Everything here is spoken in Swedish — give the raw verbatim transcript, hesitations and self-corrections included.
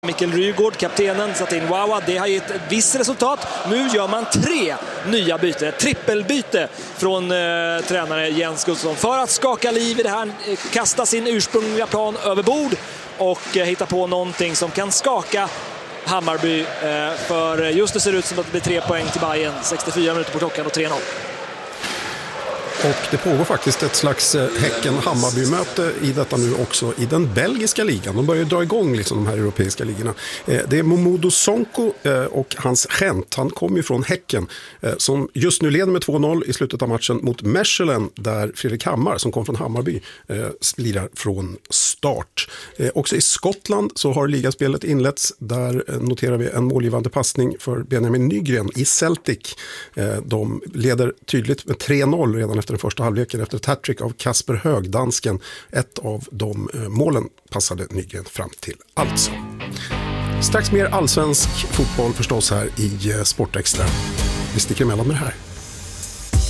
Mikkel Rygaard, kaptenen, satt in Wawa. Det har gett ett visst resultat. Nu gör man tre nya byten. Ett trippelbyte från eh, tränare Jens Gustafsson för att skaka liv i det här. Eh, kasta sin ursprungliga plan över bord och eh, hitta på någonting som kan skaka Hammarby. Eh, för just det ser ut som att det blir tre poäng till Bayern. sextiofyra minuter på klockan och tre noll. Och det pågår faktiskt ett slags Häcken-Hammarby-möte i detta nu också i den belgiska ligan. De börjar dra igång liksom de här europeiska ligorna. Det är Momodo Sonko och hans Gent. Han kommer ju från Häcken som just nu leder med två noll i slutet av matchen mot Mechelen där Fredrik Hammar som kom från Hammarby lirar från start. Också i Skottland så har ligaspelet inletts. Där noterar vi en målgivande passning för Benjamin Nygren i Celtic. De leder tydligt med tre noll redan efter den första halvleken efter ett hattrick av Kasper Högdansken. Ett av de målen passade Nygren fram till alltså. Strax mer allsvensk fotboll förstås här i Sportextra. Vi sticker emellan med det här.